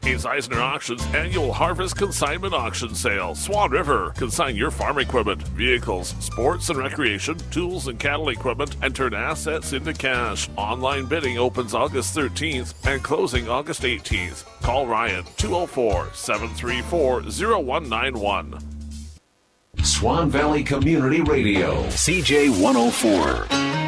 Hayes Eisner Auctions Annual Harvest Consignment Auction Sale. Swan River. Consign your farm equipment, vehicles, sports and recreation, tools and cattle equipment, and turn assets into cash. Online bidding opens August 13th and closing August 18th. Call Ryan 204-734-0191. Swan Valley Community Radio, CJ 104.